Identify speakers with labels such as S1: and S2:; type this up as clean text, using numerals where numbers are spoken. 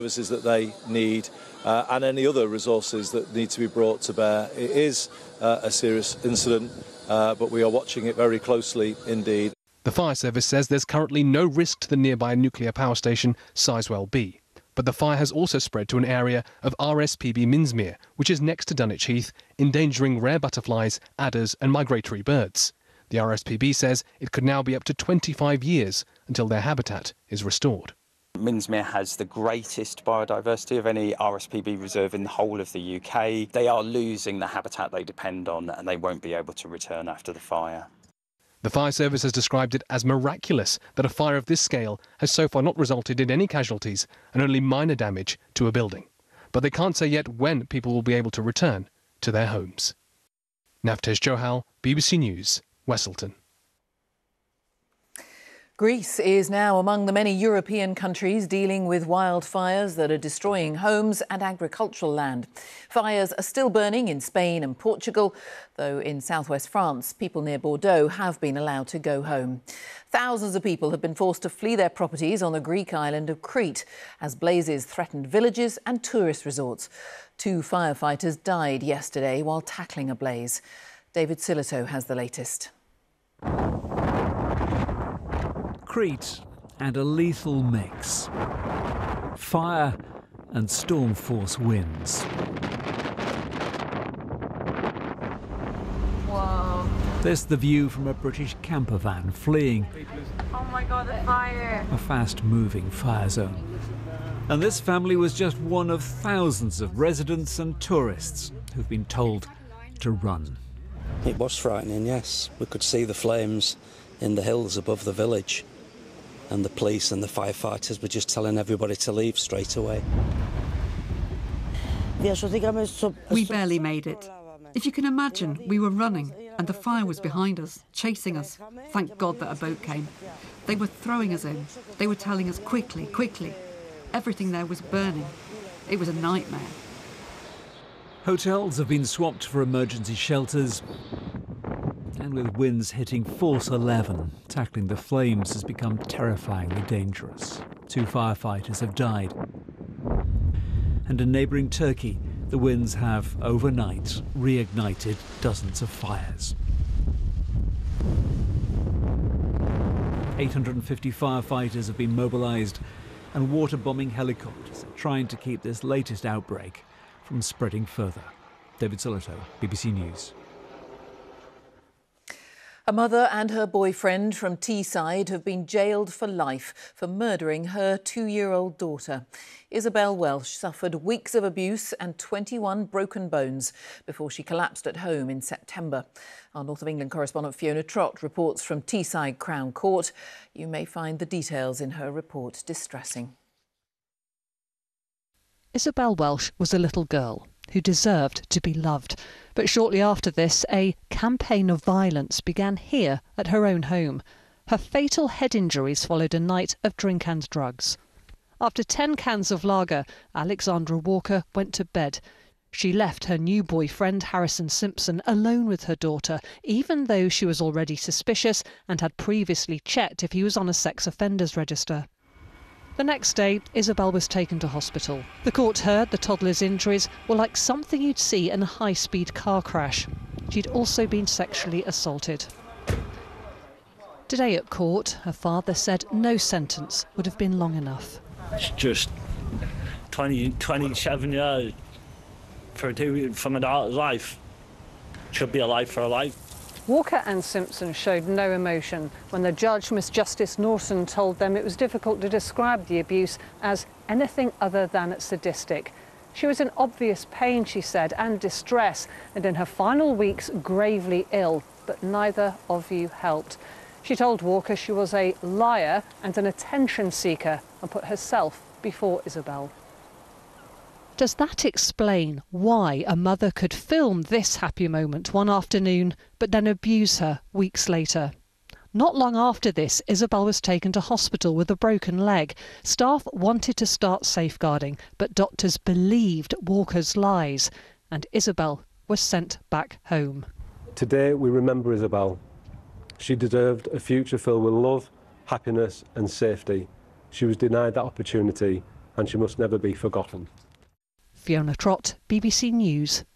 S1: Services that they need and any other resources that need to be brought to bear. It is a serious incident, but we are watching it very closely indeed.
S2: The fire service says there's currently no risk to the nearby nuclear power station Sizewell B. But the fire has also spread to an area of RSPB Minsmere, which is next to Dunwich Heath, endangering rare butterflies, adders and migratory birds. The RSPB says it could now be up to 25 years until their habitat is restored.
S3: Minsmere has the greatest biodiversity of any RSPB reserve in the whole of the UK. They are losing the habitat they depend on and they won't be able to return after the fire.
S2: The fire service has described it as miraculous that a fire of this scale has so far not resulted in any casualties and only minor damage to a building. But they can't say yet when people will be able to return to their homes. Navtesh Johal, BBC News, Westleton.
S4: Greece is now among the many European countries dealing with wildfires that are destroying homes and agricultural land. Fires are still burning in Spain and Portugal, though in southwest France, people near Bordeaux have been allowed to go home. Thousands of people have been forced to flee their properties on the Greek island of Crete as blazes threatened villages and tourist resorts. 2 firefighters died yesterday while tackling a blaze. David Silito has the latest.
S5: Crete and a lethal mix. Fire and storm force winds.
S6: Whoa.
S5: There's the view from a British camper van fleeing
S6: Oh my God, the fire.
S5: a fast-moving fire zone. And this family was just one of thousands of residents and tourists who've been told to run.
S7: It was frightening, yes. We could see the flames in the hills above the village. And the police and the firefighters were just telling everybody to leave straight away.
S8: We barely made it. If you can imagine, we were running and the fire was behind us, chasing us. Thank God that a boat came. They were throwing us in. They were telling us quickly, quickly. Everything there was burning. It was a nightmare.
S5: Hotels have been swapped for emergency shelters. And with winds hitting force 11, tackling the flames has become terrifyingly dangerous. 2 firefighters have died. And in neighbouring Turkey, the winds have, overnight, reignited dozens of fires. 850 firefighters have been mobilised, and water-bombing helicopters are trying to keep this latest outbreak from spreading further. David Silito, BBC News.
S4: A mother and her boyfriend from Teesside have been jailed for life for murdering her 2-year-old daughter. Isabel Welsh suffered weeks of abuse and 21 broken bones before she collapsed at home in September. Our North of England correspondent Fiona Trott reports from Teesside Crown Court. You may find the details in her report distressing.
S9: Isabel Welsh was a little girl who deserved to be loved. But shortly after this, a campaign of violence began here at her own home. Her fatal head injuries followed a night of drink and drugs. After 10 cans of lager, Alexandra Walker went to bed. She left her new boyfriend, Harrison Simpson, alone with her daughter, even though she was already suspicious and had previously checked if he was on a sex offenders register. The next day, Isabel was taken to hospital. The court heard the toddler's injuries were like something you'd see in a high-speed car crash. She'd also been sexually assaulted. Today at court, her father said no sentence would have been long enough.
S10: It's just 27 years for my daughter's life. Should be a life for a life.
S11: Walker and Simpson showed no emotion when the judge, Miss Justice Norton, told them it was difficult to describe the abuse as anything other than sadistic. She was in obvious pain, she said, and distress, and in her final weeks gravely ill, but neither of you helped. She told Walker she was a liar and an attention seeker and put herself before Isabel.
S9: Does that explain why a mother could film this happy moment one afternoon but then abuse her weeks later? Not long after this, Isabel was taken to hospital with a broken leg. Staff wanted to start safeguarding, but doctors believed Walker's lies, and Isabel was sent back home.
S12: Today we remember Isabel. She deserved a future filled with love, happiness and safety. She was denied that opportunity, and she must never be forgotten.
S9: Fiona Trott, BBC News.